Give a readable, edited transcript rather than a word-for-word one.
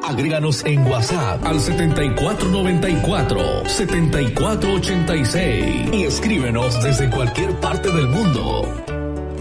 Agréganos en WhatsApp al 7494-7486 y escríbenos desde cualquier parte del mundo.